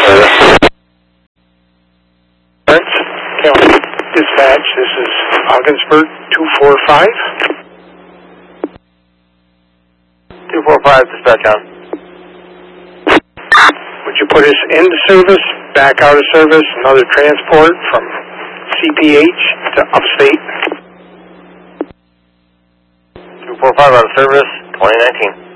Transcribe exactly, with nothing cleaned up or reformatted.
service. County Dispatch, this is Ogdensburg two four five. two four five, dispatch on. Would you put us into service, back out of service, another transport from C P H to upstate? two four five out of service, twenty nineteen.